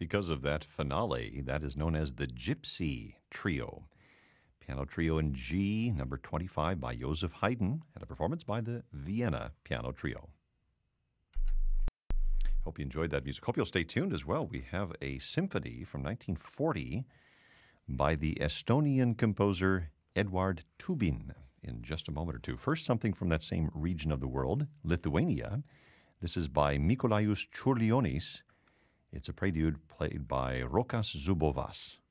because of that finale. That is known as the Gypsy Trio. Piano Trio in G, number 25 by Joseph Haydn, and a performance by the Vienna Piano Trio. Hope you enjoyed that music. Hope you'll stay tuned as well. We have a symphony from 1940 by the Estonian composer Eduard Tubin in just a moment or two. First, something from that same region of the world, Lithuania. This is by Mikolajus Čiurlionis. It's a prelude played by Rokas Zubovas.